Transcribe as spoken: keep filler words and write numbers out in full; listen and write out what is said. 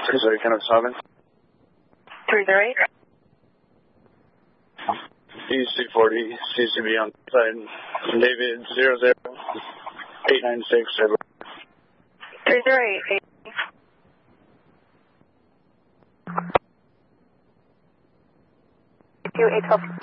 six eight, ten oh seven. three zero eight. E C forty, C C B on side. David, zero zero, eight nine six, Edward. three zero eight. Two eight twelve.